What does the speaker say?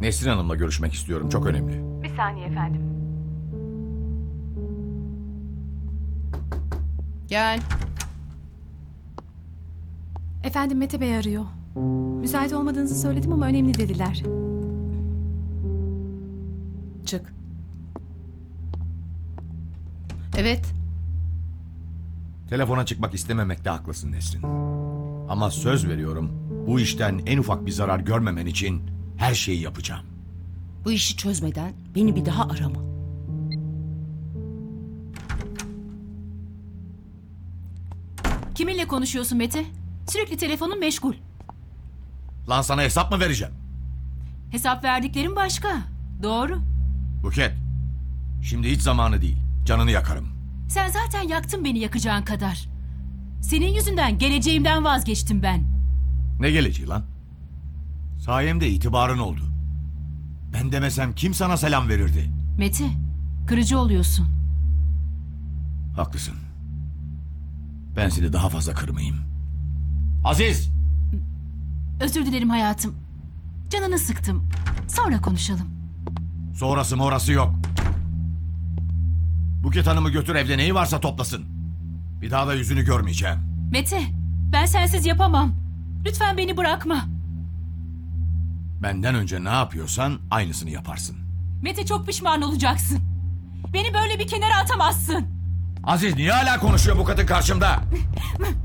Nesrin Hanım'la görüşmek istiyorum. Çok önemli. Bir saniye efendim. Gel. Efendim Mete Bey arıyor. Müsait olmadığınızı söyledim ama önemli dediler. Çık. Evet. Telefona çıkmak istememekte haklısın Nesrin. Ama söz veriyorum, bu işten en ufak bir zarar görmemen için her şeyi yapacağım. Bu işi çözmeden beni bir daha arama. Kiminle konuşuyorsun Mete? Sürekli telefonun meşgul. Lan sana hesap mı vereceğim? Hesap verdiklerin başka. Doğru. Buket, şimdi hiç zamanı değil. Canını yakarım. Sen zaten yaktın beni yakacağın kadar. Senin yüzünden geleceğimden vazgeçtim ben. Ne geleceği lan? Sayemde itibarın oldu. Ben demesem kim sana selam verirdi? Mete, kırıcı oluyorsun. Haklısın. Ben seni daha fazla kırmayayım. Aziz! Özür dilerim hayatım. Canını sıktım. Sonra konuşalım. Sonrası morası yok. Buket Hanım'ı götür, evde neyi varsa toplasın. Bir daha da yüzünü görmeyeceğim. Mete, ben sensiz yapamam. Lütfen beni bırakma. Benden önce ne yapıyorsan aynısını yaparsın. Mete, çok pişman olacaksın. Beni böyle bir kenara atamazsın. Aziz niye hala konuşuyor bu kadın karşımda?